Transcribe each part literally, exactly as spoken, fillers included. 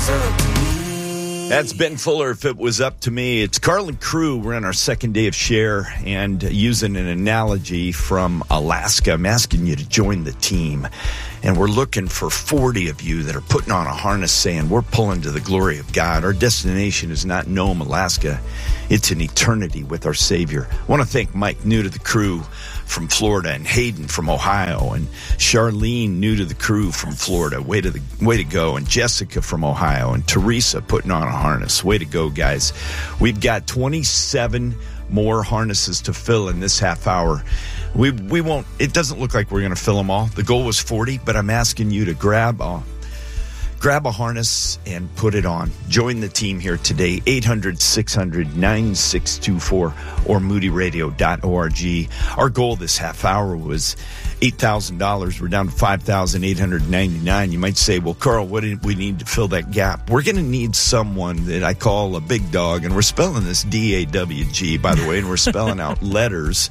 was up to me. That's Ben Fuller, If It Was Up to Me. It's Carlin Crew. We're on our second day of Share, and using an analogy from Alaska, I'm asking you to join the team. And we're looking for forty of you that are putting on a harness saying, we're pulling to the glory of God. Our destination is not Nome, Alaska. It's an eternity with our Savior. I want to thank Mike, new to the crew from Florida, and Hayden from Ohio, and Charlene, new to the crew from Florida. Way to the way to go. And Jessica from Ohio, and Teresa putting on a harness. Way to go, guys. We've got twenty-seven more harnesses to fill in this half hour. We we won't, it doesn't look like we're going to fill them all. The goal was forty, but I'm asking you to grab a, grab a harness and put it on. Join the team here today, eight hundred, six hundred, nine six two four or moody radio dot org. Our goal this half hour was eight thousand dollars. We're down to five thousand eight hundred ninety-nine dollars. You might say, well, Carl, what do we need to fill that gap? We're going to need someone that I call a big dog, and we're spelling this D A W G, by the way, and we're spelling out letters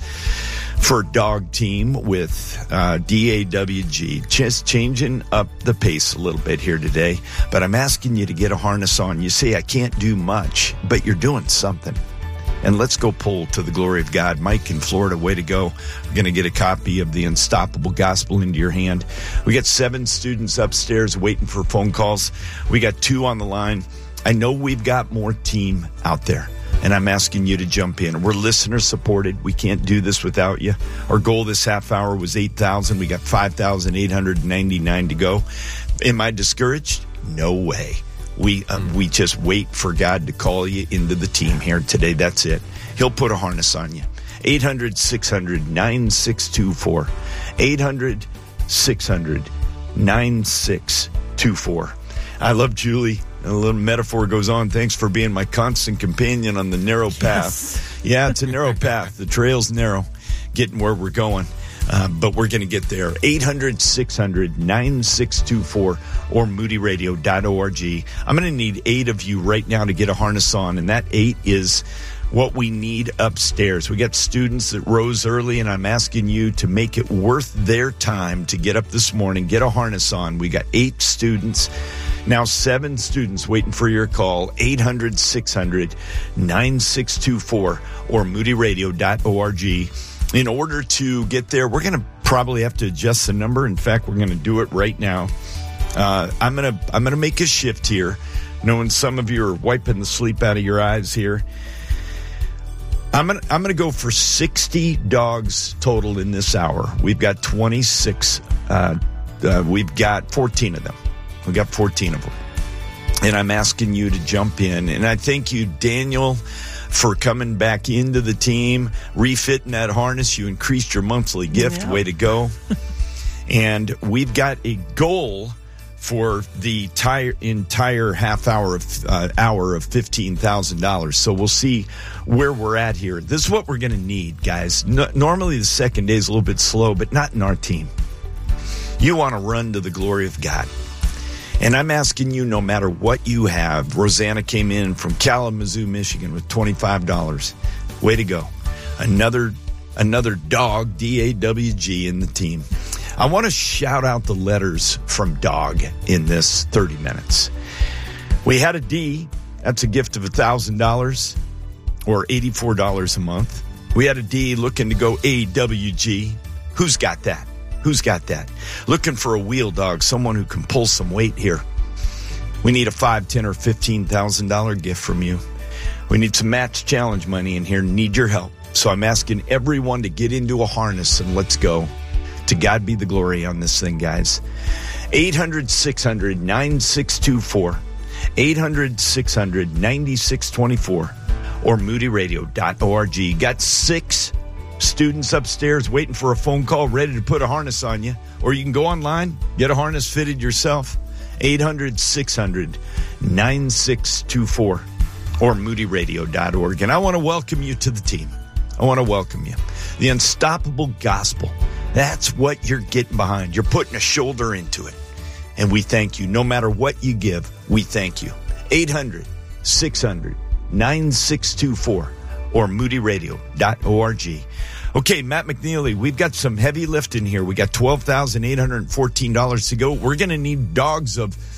for dog team with uh, D A W G. Just changing up the pace a little bit here today, but I'm asking you to get a harness on. You say, I can't do much, but you're doing something. And let's go pull to the glory of God. Mike in Florida, way to go. We're going to get a copy of the Unstoppable Gospel into your hand. We got seven students upstairs waiting for phone calls. We got two on the line. I know we've got more team out there, and I'm asking you to jump in. We're listener supported. We can't do this without you. Our goal this half hour was eight thousand. We got five thousand eight hundred ninety-nine to go. Am I discouraged? No way. We um, we just wait for God to call you into the team here today. That's it. He'll put a harness on you. eight hundred, six hundred, nine six two four. eight hundred, six hundred, nine six two four. I love Julie. A little metaphor goes on. Thanks for being my constant companion on the narrow path. Yes. Yeah, it's a narrow path. The trail's narrow, getting where we're going. Uh, but we're going to get there. eight hundred, six hundred, nine six two four or moody radio dot org. I'm going to need eight of you right now to get a harness on, and that eight is what we need upstairs. We got students that rose early, and I'm asking you to make it worth their time to get up this morning, get a harness on. We got eight students. Now seven students waiting for your call, eight hundred, six hundred, nine six two four or moody radio dot org. In order to get there, we're going to probably have to adjust the number. In fact, we're going to do it right now. Uh, I'm going to I'm going to make a shift here, knowing some of you are wiping the sleep out of your eyes here. I'm going to, I'm going to go for sixty dogs total in this hour. We've got twenty-six. Uh, uh, we've got fourteen of them. We've got fourteen of them. And I'm asking you to jump in. And I thank you, Daniel, for coming back into the team, refitting that harness. You increased your monthly gift. Yeah. Way to go. And we've got a goal for the entire, entire half hour of uh, hour of fifteen thousand dollars. So we'll see where we're at here. This is what we're going to need, guys. No, normally the second day is a little bit slow, but not in our team. You want to run to the glory of God. And I'm asking you, no matter what you have. Rosanna came in from Kalamazoo, Michigan with twenty-five dollars. Way to go. Another another dog, D A W G, in the team. I want to shout out the letters from dog in this thirty minutes. We had a D. That's a gift of one thousand dollars or eighty-four dollars a month. We had a D looking to go A W G. Who's got that? Who's got that? Looking for a wheel dog, someone who can pull some weight here. We need a five, ten, or fifteen thousand dollar gift from you. We need some match challenge money in here. Need your help. So I'm asking everyone to get into a harness and let's go. To God be the glory on this thing, guys. eight hundred, six hundred, nine six two four. eight hundred, six hundred, nine six two four or moody radio dot org. Got six students upstairs waiting for a phone call, ready to put a harness on you. Or you can go online, get a harness fitted yourself. eight hundred, six hundred, nine six two four or moody radio dot org. And I want to welcome you to the team. I want to welcome you. The Unstoppable Gospel. That's what you're getting behind. You're putting a shoulder into it. And we thank you. No matter what you give, we thank you. eight hundred, six hundred, nine six two four or moody radio dot org. Okay, Matt McNeely, we've got some heavy lifting here. We got twelve thousand eight hundred fourteen dollars to go. We're going to need dogs of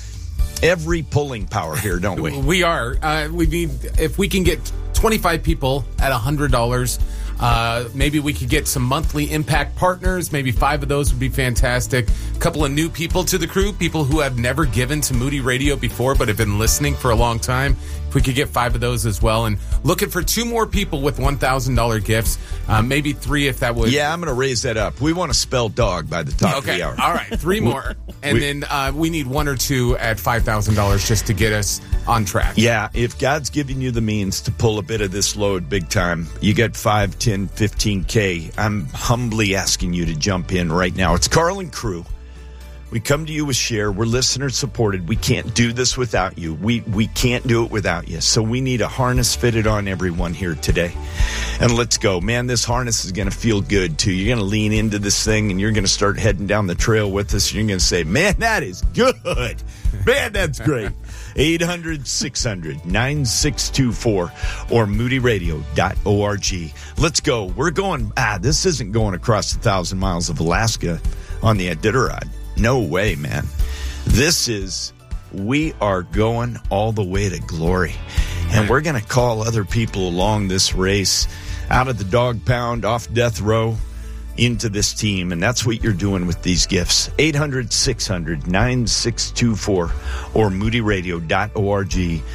every pulling power here, don't we? We are. Uh, we need, if we can get twenty-five people at one hundred dollars, uh, maybe we could get some monthly impact partners. Maybe five of those would be fantastic. A couple of new people to the crew, people who have never given to Moody Radio before but have been listening for a long time. If we could get five of those as well. And looking for two more people with one thousand dollars gifts. Uh, maybe three if that would. Yeah, I'm going to raise that up. We want to spell dog by the top okay. of the hour. All right, three more. And we, then uh, we need one or two at five thousand dollars just to get us on track. Yeah, if God's giving you the means to pull a bit of this load big time, you get five, ten, fifteen K. I'm humbly asking you to jump in right now. It's Carl and Crew. We come to you with Share. We're listener supported. We can't do this without you. We we can't do it without you. So we need a harness fitted on everyone here today. And let's go. Man, this harness is going to feel good too. You're going to lean into this thing and you're going to start heading down the trail with us. You're going to say, man, that is good. Man, that's great. eight hundred, six hundred, nine six two four or moody radio dot org. Let's go. We're going, ah, this isn't going across a thousand miles of Alaska on the Iditarod. No way, man. This is, we are going all the way to glory. And we're going to call other people along this race out of the dog pound, off death row, into this team. And that's what you're doing with these gifts. eight hundred, six hundred, nine six two four or moody radio dot org.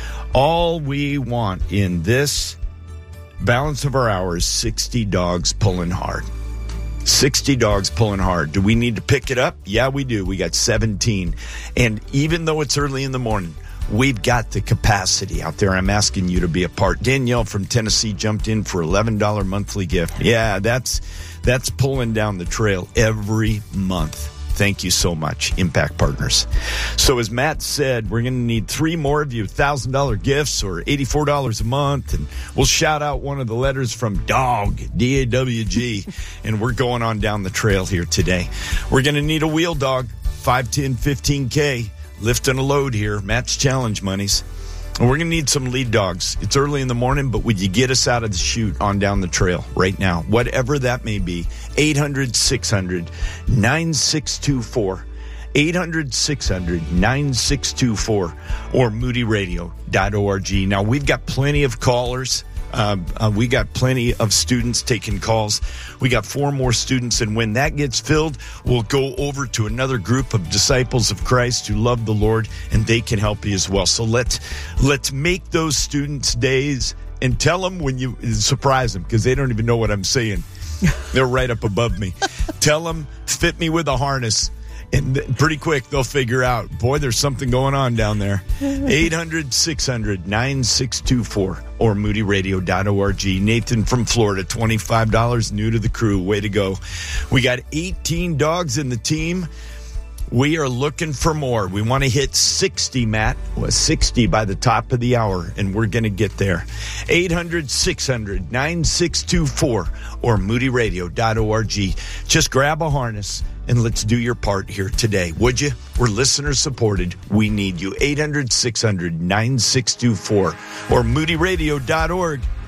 All we want in this balance of our hours, sixty dogs pulling hard. sixty dogs pulling hard. Do we need to pick it up? Yeah, we do. We got seventeen. And even though it's early in the morning, we've got the capacity out there. I'm asking you to be a part. Danielle from Tennessee jumped in for eleven dollars monthly gift. Yeah, that's that's pulling down the trail every month. Thank you so much, Impact Partners. So as Matt said, we're going to need three more of you one thousand dollars gifts or eighty-four dollars a month. And we'll shout out one of the letters from DAWG, D A W G. And we're going on down the trail here today. We're going to need a wheel dog, five, ten, fifteen K. Lifting a load here, Matt's challenge monies. And we're going to need some lead dogs. It's early in the morning, but would you get us out of the chute on down the trail right now? Whatever that may be. eight hundred, six hundred, nine six two four. eight hundred, six hundred, nine six two four or moody radio dot org. Now, we've got plenty of callers. Uh, uh, we got plenty of students taking calls. We got four more students, and when that gets filled, we'll go over to another group of disciples of Christ who love the Lord, and they can help you as well. So let's let's make those students' days, and tell them when you surprise them, because they don't even know what I'm saying. They're right up above me. Tell them, fit me with a harness. And pretty quick, they'll figure out, boy, there's something going on down there. eight hundred, six hundred, nine six two four or moody radio dot org. Nathan from Florida, twenty-five dollars, new to the crew. Way to go. We got eighteen dogs in the team. We are looking for more. We want to hit sixty, Matt. Well, sixty by the top of the hour, and we're going to get there. eight hundred, six hundred, nine six two four or moody radio dot org. Just grab a harness and let's do your part here today, would you? We're listener supported. We need you. eight hundred, six hundred, nine six two four or moody radio dot org.